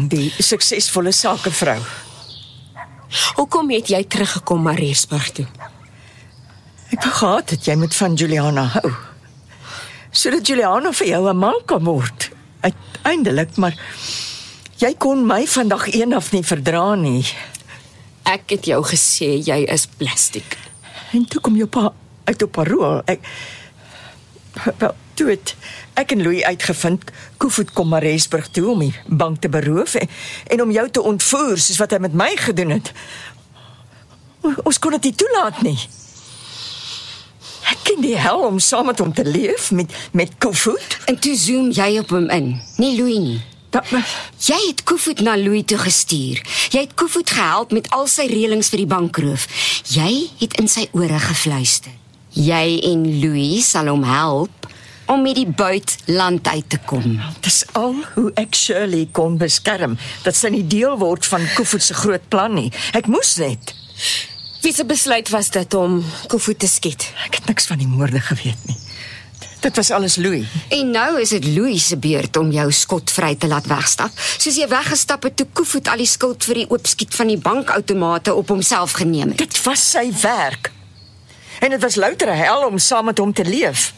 Juliana, die suksesvolle sakevrou. Hoekom het jy teruggekom Mariesburg toe? Ek wou gehad het jy moet van Juliana hou. Sodat Juliana vir jou 'n ma kan word. Uiteindelik, maar jy kon my vandag een af nie verdra nie. Ek het jou gesê jy is plastiek. En toe kom jou pa uit op parool. Toe het ek en Louis uitgevind, Koevoet kom Mariesburg toe om die bank te beroof en om jou te ontvoer, soos wat hy met my gedoen het. Ons kon dit nie toelaat nie. Ek ken die hel om saam met hom te leef, met Koevoet. En toe zoom jy op hom in, nie Louis nie. Jy het Koevoet na Louis toe gestuur. Jy het Koevoet gehelp met al sy reëlings vir die bankroof. Jy het in sy ore gefluister. Jy en Louis sal hom help om met die buit land uit te kom. Dis al hoe ek Shirley kon beskerm, dat sy nie deel word van Koevoet se groot plan nie. Ek moes net. Wie se besluit was dit om Koevoet te skiet? Ek het niks van die moorde geweet nie. Dit was alles Louis. En nou is dit Louis se beurt om jou skotvry te laat wegstap, soos jy weggestap het toe Koevoet al die skuld vir die oopskiet van die bankautomate op homself geneem het. Dit was sy werk. En dit was louter hel om saam met hom te leef.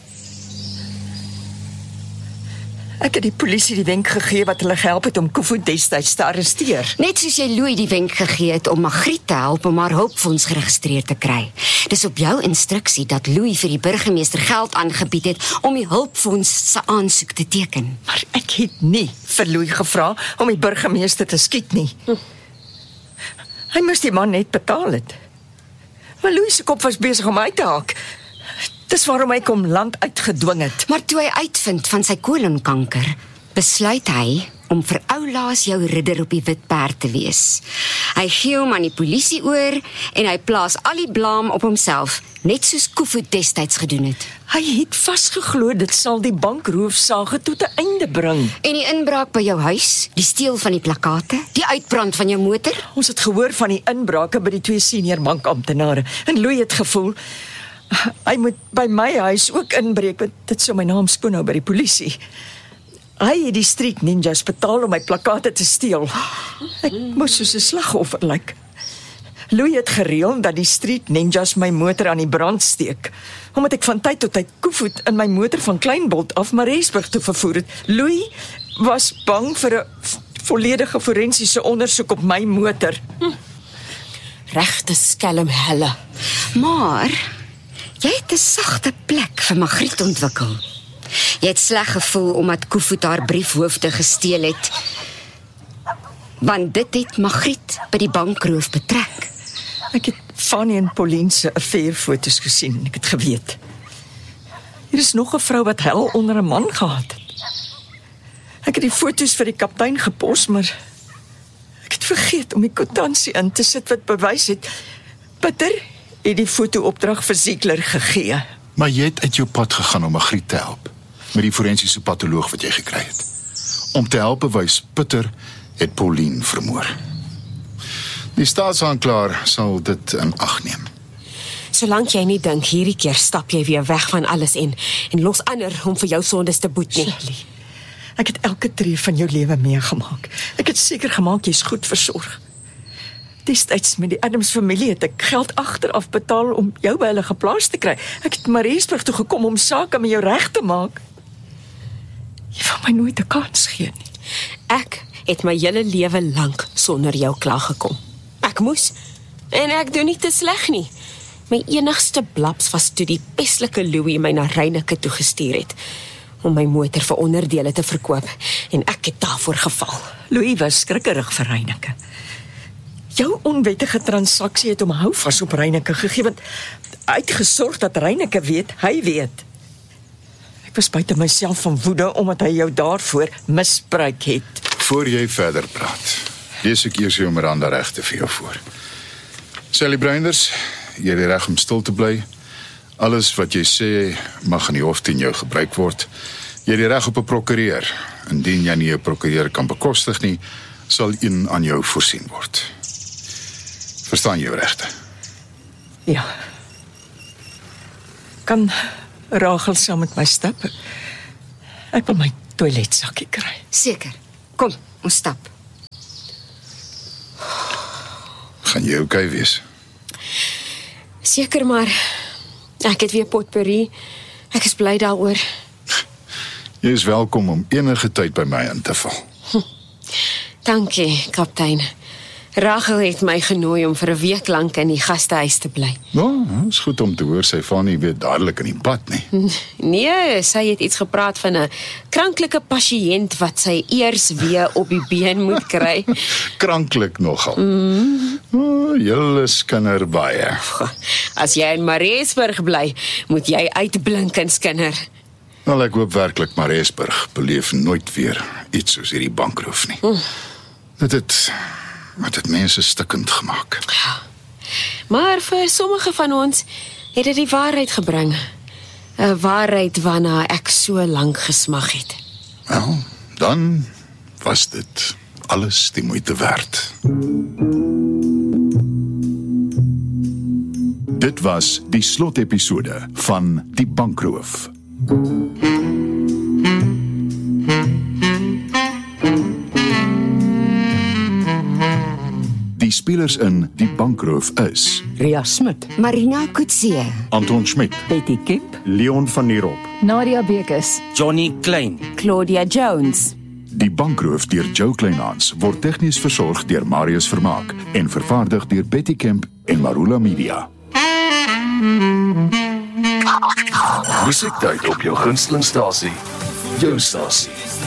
Ek het die polisie die wenk gegee wat hulle gehelp het om Koevoet destyds te arresteer. Net soos jy Louis die wenk gegee het om Magriet te help om haar hulpfonds geregistreer te kry. Dis op jou instruksie dat Louis vir die burgemeester geld aangebied het om die hulpfonds se aansoek te teken. Maar ek het nie vir Louis gevra om die burgemeester te skiet nie. Hy moes die man net betaal het. Maar Louis se kop was besig om uit te haak. Dis waarom hy kom land uitgedwing het. Maar toe hy uitvind van sy kolonkanker, besluit hy om vir oulaas jou ridder op die wit perd te wees. Hy gee hom aan die polisie oor en hy plaas al die blaam op homself, net soos Koevoet destyds gedoen het. Hy het vasgeglo dit sal die bankroofsage tot 'n einde bring. En die inbraak by jou huis, die steel van die plakate, die uitbrand van jou motor? Ons het gehoor van die inbrake by die 2 senior bankamptenare en Louis het gevoel hy moet by my huis ook inbreek, want dit sou my naam skoon hou by die polisie. Hy het die street ninjas betaal om my plakate te steel. Ek moes soos 'n slagoffer lyk. Louis het gereël dat die street ninjas my motor aan die brand steek, omdat ek van tyd tot tyd Koevoet in my motor van Kleinbold af Mariesburg toe vervoer het. Louis was bang vir 'n volledige forensiese ondersoek op my motor. Regte skelm helle. Maar jy het 'n sagte plek vir Magriet ontwikkel. Jy het sleg gevoel omdat Koevoet haar briefhoofde gesteel het, want dit het Magriet by die bankroof betrek. Ek het Fanny en Pauline se affairfoto's gesien en ek het geweet. Hier is nog 'n vrou wat hel onder 'n man gehad het. Ek het die foto's vir die kaptein gepos, maar ek het vergeet om die kwitansie in te sit wat bewys het Pieter het die foto-opdrag vir Ziegler gegee. Maar jy het uit jou pad gegaan om Magriet te help, met die forensiese patoloog wat jy gekry het. Om te help bewys Pieter het Pauline vermoor. Die staatsaanklaer sal dit in ag neem. Solank jy nie dink hierdie keer stap jy weer weg van alles en los ander om vir jou sondes te boet nie. Shirley, ek het elke tree van jou lewe meegemaak. Ek het seker gemaak jy's goed versorg. Destyds met die Adams familie het ek geld agteraf betaal om jou by hulle geplaas te kry. Ek het Mariesburg toe gekom om sake met jou reg te maak. Jy wou my nooit 'n kans gee nie. Ek het my hele lewe lank sonder jou klaargekom. Ek moes, en ek doen nie te sleg nie. My enigste blaps was toe die peslike Louis my na Reineke toe gestuur het, om my motor vir onderdele te verkoop, en ek het daarvoor geval. Louis was skrikkerig vir Reineke. Jou onwettige transaksie het hom houvas op Reineke gegee, want hy het gesorg dat Reineke weet, hy weet. Ek was buite myself van woede, omdat hy jou daarvoor misbruik het. Voor jy verder praat, lees ek eers jou Miranda regte vir jou voor. Sally Bruinders, jy het die reg om stil te bly. Alles wat jy sê mag in die hof teen jou gebruik word. Jy het die reg op 'n prokureur. Indien jy nie 'n prokureur kan bekostig nie, sal een aan jou voorsien word. Verstaan jou regte? Ja. Kan Rachel saam met my stap? Ek wil my toiletsakkie kry. Seker. Kom, ons stap. Gaan jy okay wees? Seker maar. Ek het weer potpourri. Ek is bly daaroor. Jy is welkom om enige tyd by my in te val. Dankie, kaptein. Rachel het my genooi om vir 'n week lank in die gastehuis te bly. Nou, is goed om te hoor sy val nie weer dadelik in die pad nie. Nee, sy het iets gepraat van 'n kranklike pasiënt wat sy eers weer op die been moet kry. Kranklik nogal. Julle skinder baie. As jy in Mariesburg bly, moet jy uitblink in skinder. Wel, ek hoop werklik Mariesburg beleef nooit weer iets soos hierdie bankroof nie. Dit het mense stikkend gemaak. Maar vir sommige van ons het dit die waarheid gebring. 'n Waarheid waarna ek so lank gesmag het. Wel, dan was dit alles die moeite werd. Dit was die slotepisode van Die Bankroof. Die spelers in Die Bankroof is Ria Smit, Marina Kutse, Anton Schmidt, Betty Kemp, Leon van der Rop, Nadia Bekes, Johnny Klein, Claudia Jones. Die Bankroof deur Joe Kleinhans word tegnies versorg deur Marius Vermaak en vervaardig deur Betty Kemp en Marula Media. Musiektyd op jou gunstelingstasie. Jou stasie.